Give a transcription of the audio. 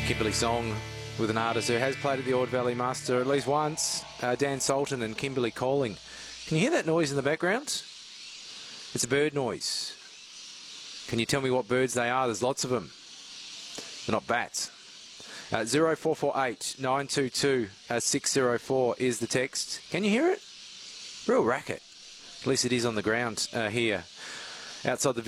Kimberley song with an artist who has played at the Ord Valley Muster at least once, Dan Sultan and Kimberley Calling. Can you hear that noise in the background? It's a bird noise. Can you tell me what birds they are? There's lots of them. They're not bats. 0448 922 604 is the text. Can you hear it? Real racket. At least it is on the ground here outside the